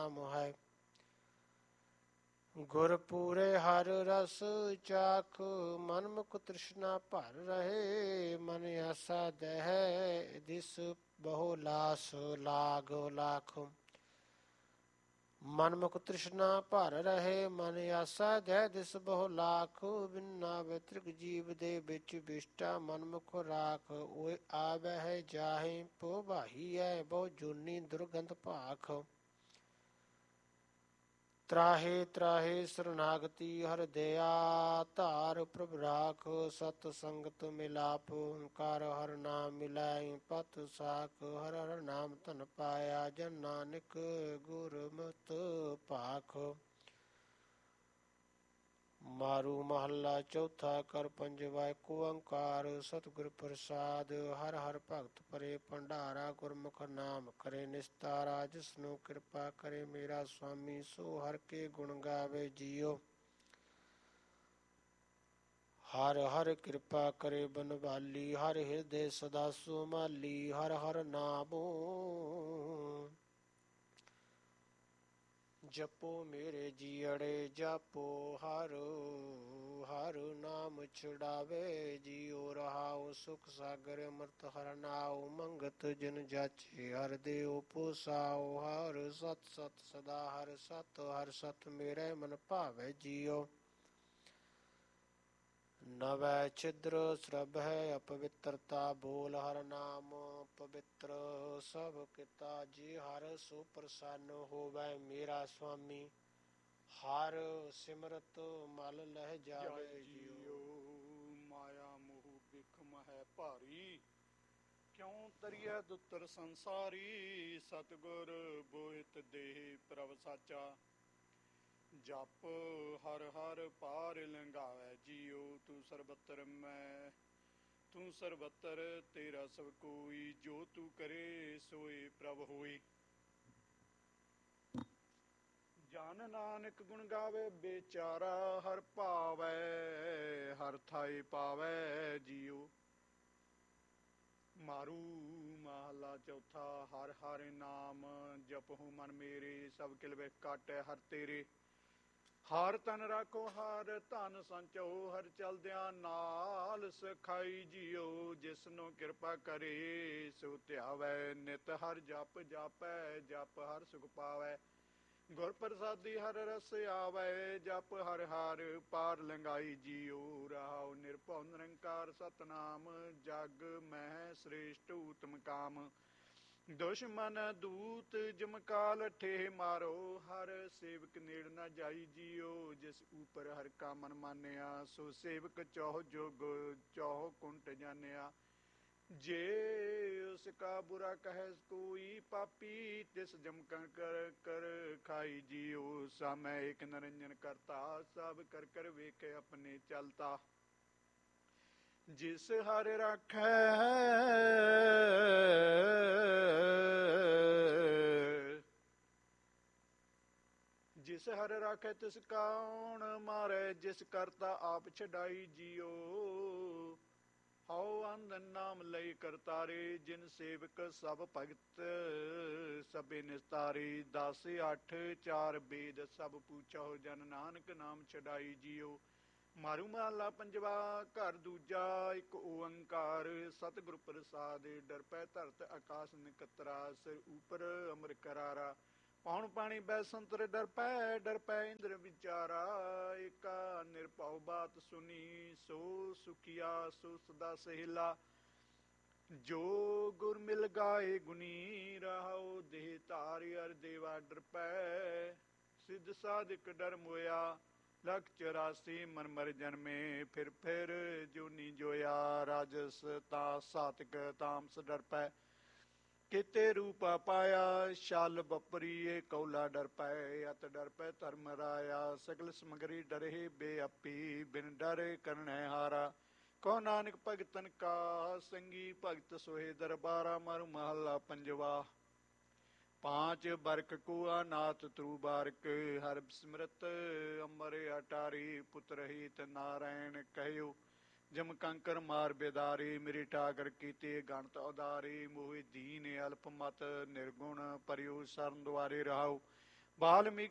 ਨਾਮ ਹੈ। ਗੁਰ ਪੂਰੇ ਹਰ ਰਸ ਚਾਖ, ਮਨ ਮੁਖ ਤ੍ਰਿਸ਼ਨਾ ਭਰ ਰਹੇ। ਮਨ ਆਸਾ ਦਹਿ ਦਿਸ ਬਹੁ ਲਾਸ, ਲਾਗ ਲਾਖ। ਮਨ ਮੁਖ ਤ੍ਰਿਸ਼ਨਾ ਭਰ ਰਹੇ, ਮਨ ਆਸਾ ਦਹਿ ਦਿਸ ਬਹੁ ਲਾਖ। ਬਿਨਾ ਵਿਤ੍ਰਿਕ ਜੀਵ ਦੇ ਵਿੱਚ ਵਿਸ਼ਟਾ ਮਨ ਮੁਖ ਰਾਖ। ਓਏ ਆਵਹਿ ਜਾਹੇ ਪੋ ਭਾਹੀਐ, ਬਹੁ ਜੂਨੀ ਦੁਰਗੰਧ ਭਾਖ। ਤਰਾਹੇ ਤਰਾਹੇ ਸਰਨਾਗਤੀ ਹਰਿ ਦਇਆ ਧਾਰ, ਪ੍ਰਭ ਰਾਖ। ਸਤ ਸੰਗਤ ਮਿਲਾਪ ਓੰਕਾਰ ਹਰਿ ਨਾਮ ਮਿਲਾਇ ਪਤ ਸਾਖ। ਹਰਿ ਹਰਿ ਨਾਮ ਧਨ ਪਾਇਆ, ਜਨ ਨਾਨਕ ਗੁਰਮਤਿ ਭਾਖ। ਮਾਰੂ ਮਹੱਲਾ ਚੌਥਾ। ਕਰ ਪੰਜਵਾ ਏਕ ਓੰਕਾਰ, ਸਤਿਗੁਰ ਪ੍ਰਸਾਦ। ਹਰਿ ਹਰਿ ਭਗਤ ਭਰੇ ਭੰਡਾਰਾ, ਗੁਰਮੁਖ ਨਾਮ ਕਰੇ ਨਿਸਤਾਰਾ। ਜਿਸਨੂੰ ਕਿਰਪਾ ਕਰੇ ਮੇਰਾ ਸੁਆਮੀ, ਸੋ ਹਰਿ ਕੇ ਗੁਣ ਗਾਵੇ ਜੀਉ। ਹਰਿ ਹਰਿ ਕਿਰਪਾ ਕਰੇ ਬਨਵਾਲੀ, ਹਰਿ ਹਿਰਦੇ ਸਦਾ ਸੁਮਾਲੀ। ਹਰਿ ਹਰਿ ਨਾਮੁ ਜਪੋ ਮੇਰੇ ਜੀਅੜੇ, ਜਾਪੋ ਹਰਿ ਹਰਿ ਨਾਮ ਛੁਡਾਵੇ ਜੀਉ। ਰਹਾਉ ਸੁਖ ਸਾਗਰ ਅੰਮ੍ਰਿਤ ਹਰਿ ਨਾਉ, ਮੰਗਤ ਜਿਨ ਜਾਚੇ ਹਰਿ ਦੇਉ ਪੋਸਾਉ। ਹਰਿ ਸਤਿ ਸਤਿ ਸਦਾ ਹਰਿ ਸਤਿ, ਹਰਿ ਸਤਿ ਮੇਰੇ ਮਨ ਭਾਵੈ ਜੀਉ। ਨਵੈ ਛਿਦਰ ਸਰਬਹਿ ਅਪਵਿੱਤਰਤਾ, ਬੋਲ ਹਰਿ ਨਾਮ ਪਵਿੱਤਰ ਸਭ ਕੀਤਾ। ਜੀ ਹਰਿ ਸੋ ਪ੍ਰਸੰਨ ਹੋਵੈ ਮੇਰਾ ਸੁਆਮੀ, ਹਰ ਸਿਮਰਤ ਮਲ ਲਹਿ ਜਾਵੇ ਜੀਉ। ਮਾਇਆ ਮੋਹ ਬਿਖਮ ਹੈ ਭਾਰੀ, ਕਿਉ ਤਰੀਐ ਦੁਤਰ ਸੰਸਾਰੀ। ਸਤਿਗੁਰ ਬੋਹਿਤ ਦੇਹ ਪ੍ਰਭ ਸਾਚਾ, ਜਪ ਹਰਿ ਹਰਿ ਪਾਰ ਲੰਘਾਵੈ ਜੀਉ। ਤੂੰ ਸਰਬੱਤਰ ਮੈਂ ਤੂੰ ਸਰਬੱਤਰ ਤੇਰਾ ਸਭ ਕੋਈ, ਜੋ ਤੂੰ ਕਰੇ ਸੋਏ ਪ੍ਰਭ ਹੋਈ। ਜਨ ਨਾਨਕ ਗੁਣ ਗਾਵੇ ਬੇਚਾਰਾ, ਹਰਿ ਭਾਵੈ ਹਰਿ ਥਾਈ ਪਾਵੈ ਜੀਉ। ਮਾਰੂ ਮਹਲਾ ਚੌਥਾ। ਹਰਿ ਹਰਿ ਨਾਮ ਜਪਹੁ ਮਨ ਮੇਰੇ, ਸਭ ਕਿਲ ਬਿਖ ਕਾਟੈ ਹਰਿ ਤੇਰੇ। ਹਰਿ ਤਨ ਰਾਖੋ ਹਰਿ ਧਨ ਸੰਚਉ, ਹਰਿ ਚਲਦਿਆਂ ਨਾਲ ਸਖਾਈ ਜੀਉ। ਜਿਸਨੂੰ ਕਿਰਪਾ ਕਰੇ ਸੋ ਧਿਆਵੈ, ਨਿਤ ਹਰਿ ਜਪ ਜਾਪੈ ਜਪ ਹਰਿ ਸੁਖ ਪਾਵੈ। ਗੁਰ ਪ੍ਰਸਾਦੀ ਹਰਿ ਰਸ ਆਵੈ, ਜਪ ਹਰਿ ਹਰਿ ਪਾਰ ਲੰਘਾਈ ਜੀਉ। ਰਹਾਉ ਨਿਰਭਉ ਨਿਰੰਕਾਰ ਸਤਿਨਾਮ, ਜਗ ਮਹਿ ਸ੍ਰੇਸ਼ਟ ਊਤਮ ਕਾਮ। ਦੁਸ਼ਮਨ ਦੂਤ ਜਮਕਾਲ ਠੇਹ ਮਾਰੋ, ਹਰ ਸੇਵਕ ਨੇੜ ਨਾ ਜਾਈ ਜੀਉ। ਜਿਸ ਉਪਰ ਹਰਿ ਕਾ ਮਨ ਮਾਨਿਆ, ਸੋ ਸੇਵਕ ਚੌਹ ਜੁਗ ਚੌਹ ਕੁੰਟ ਜਾਣਿਆ। ਜੇ ਉਸ ਕਾ ਬੁਰਾ ਕਹਿ ਕੋਈ ਪਾਪੀ, ਤਿਸ ਜਮ ਕਰ ਕਰ ਖਾਈ ਜੀਉ। ਸਾਮੈ ਏਕ ਨਿਰੰਜਨ ਕਰਤਾ, ਸਭ ਕਰ ਕਰ ਵੇਖੇ ਆਪਣੇ ਚਲਤਾ। ਜਿਸ ਹਰਿ ਰਾਖੈ ਜਿਸ ਹਰਿ ਰਾਖੈ ਤਿਸ ਕੌਣ ਮਾਰੈ, ਜਿਸ ਕਰਤਾ ਆਪ ਛਡਾਈ ਜੀਉ। ਹਉ ਅੰਧ ਨਾਮ ਲਈ ਕਰਤਾਰੇ, ਜਿਨ ਸੇਵਕ ਸਭ ਭਗਤ ਸਭੇ ਨਿਸਤਾਰੇ। 10 8 4 ਬੇਦ ਸਭ ਪੂਛੋ, ਜਨ ਨਾਨਕ ਨਾਮ ਛਡਾਈ ਜੀਉ। ਮਾਰੂ ਮਹਲਾ ਪੰਜਵਾ। ਘਰ ਦੂਜਾ ਇੱਕ ਓੰਕਾਰ, ਸਤਿਗੁਰ ਪ੍ਰਸਾਦ। ਡਰ ਪੈ ਧਰਤ ਆਕਾਸ ਨਿਕਤਰਾ, ਸਿਰ ਉਪਰ ਅਮਰ ਕਰਾਰਾ। ਪੌਣ ਪਾਣੀ ਬੈ ਸੰਤਰ ਡਰ ਪੈ ਇੰਦਰ ਵਿਚਾਰਾ। ਏਕਾ ਨਿਰਭਉ ਬਾਤ ਸੁਣੀ, ਸੋ ਸੁਖੀਆ ਸੋ ਸਦਾ ਸਹਿਲਾ। ਜੋ ਗੁਰ ਮਿਲ ਗਾਏ ਗੁਣੀ, ਰਹਾਉ ਦੇਹ ਧਾਰਿ ਅਰ ਦੇਵਾ ਡਰ ਪੈ। ਸਿੱਧ ਸਾਧਕ ਡਰ ਮੋਇਆ, ਲੱਖ 84 ਮਨ ਮਰ ਜਨਮੇ। ਫਿਰ ਜੂਨੀ ਜੋਇਆ, ਰਾਜਸ ਤਾ ਸਾਤਕ ਤਾਮਸ ਡਰ ਪੈ। ਕਿਤੇ ਰੂਪਾ ਪਾਇਆ, ਛਲ ਬਪਰੀਏ ਕੌਲਾ ਡਰ ਪੈ। ਅਤ ਡਰ ਪੈ ਧਰਮ ਰਾਇਆ, ਸਗਲ ਸਮਗਰੀ ਡਰੇ ਬੇਅਪੀ। ਬਿਨ ਡਰ ਕਰਨੈ ਹਾਰਾ, ਕਉ ਨਾਨਕ ਭਗਤਨ ਕਾ ਸੰਗੀ। ਭਗਤ ਸੋਹਿ ਦਰਬਾਰਾ। ਮਾਰੂ ਮਹੱਲਾ ਪੰਜਵਾ। ਪਾਂਚ ਬਰਕ ਕੁਆ ਨਾਥ ਤਰੂ ਬਾਰਕ, ਹਰਿ ਸਿਮਰਤ ਅਮਰ ਅਟਾਰੀ। ਪੁੱਤਰ ਹੀਤ ਨਾਰਾਇਣ ਕਹਿਓ, ਜਮ ਕੰਕਰ ਮਾਰ ਬੇਦਾਰੀ। ਮੇਰੀ ਠਾਕਰ ਕੀਤੇ ਗਣਤ ਉਦਾਰੀ, ਮੋਹਿ ਦੀਨ ਅਲਪ ਮਤ ਨਿਰਗੁਣ। ਪਰਿਉ ਸਰਨ ਦੁਆਰੇ ਰਹਾਉ, ਵਾਲਮੀਕ